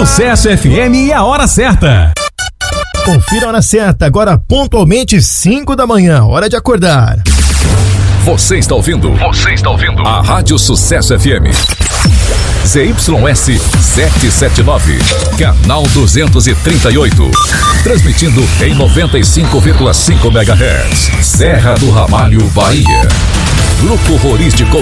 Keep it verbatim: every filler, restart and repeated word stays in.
Sucesso F M e a hora certa. Confira a hora certa, agora pontualmente cinco da manhã, hora de acordar. Você está ouvindo? Você está ouvindo? A Rádio Sucesso F M. Z Y S setecentos e setenta e nove, canal duzentos e trinta e oito. Transmitindo em noventa e cinco vírgula cinco megahertz. Serra do Ramalho, Bahia. Grupo Roriz de Comunicação.